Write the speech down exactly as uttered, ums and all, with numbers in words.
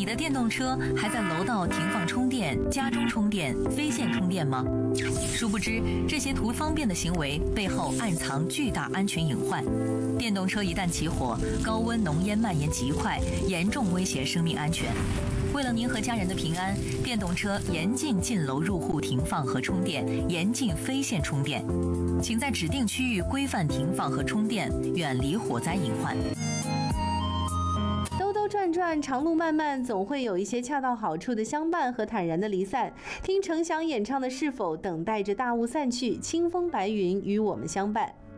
你的电动车还在楼道停放充电、家中充电、非线充电吗？殊不知，这些图方便的行为背后暗藏巨大安全隐患。电动车一旦起火，高温浓烟蔓延极快，严重威胁生命安全。为了您和家人的平安，电动车严禁进楼入户停放和充电，严禁非线充电。请在指定区域规范停放和充电，远离火灾隐患。 兜兜转转，长路漫漫，总会有一些恰到好处的相伴和坦然的离散。听程响演唱的《是否》，等待着大雾散去，清风白云与我们相伴。